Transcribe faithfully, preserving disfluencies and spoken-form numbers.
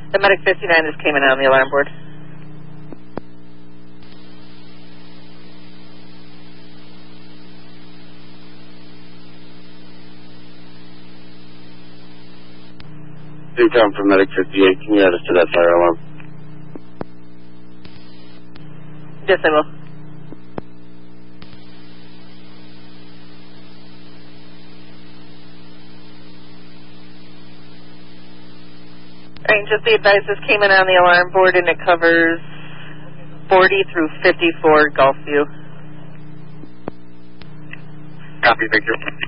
The medic fifty-nine just came in on the alarm board. Big time for medic fifty-eight. Can you add us to that fire alarm? Yes, I will. Alright, just the advice, this came in on the alarm board and it covers forty through fifty-four Gulfview. Copy, Victor.